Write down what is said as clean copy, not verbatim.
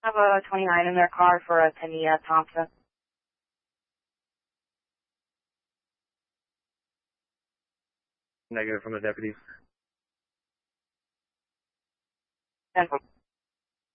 Have a 29 in their car for a Tania Thompson. Negative from the deputies. 10